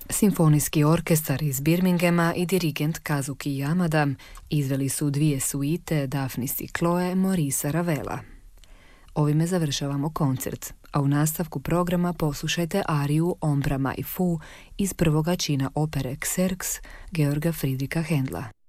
Simfonijski orkestar iz Birminghama i dirigent Kazuki Yamada izveli su dvije suite Daphnis i Chloe Maurice Ravela. Ovime završavamo koncert, a u nastavku programa poslušajte ariju Ombra mai fu iz prvoga čina opere Xerxes Georga Friedricha Händla.